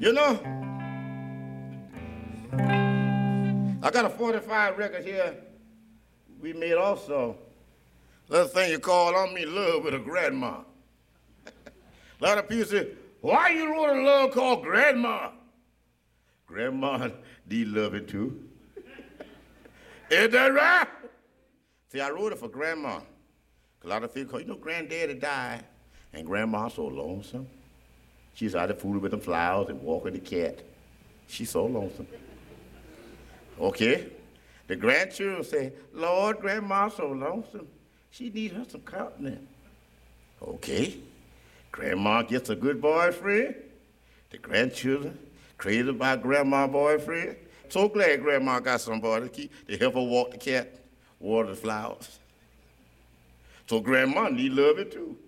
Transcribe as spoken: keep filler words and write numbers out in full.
You know, I got a forty-five record here we made also. Another thing you call on me, love with a grandma. A lot of people say, why you wrote a love called Grandma? Grandma need loving too. Is that right? See, I wrote it for Grandma. A lot of people call, you know, Granddaddy died, and Grandma so lonesome. She's out there fooling with the flowers and walking the cat. She's so lonesome. Okay? The grandchildren say, Lord, Grandma's so lonesome. She needs her some company. Okay. Grandma gets a good boyfriend. The grandchildren crazy about Grandma's boyfriend. So glad Grandma got somebody to, keep, to help her walk the cat, water the flowers. So Grandma need loving too.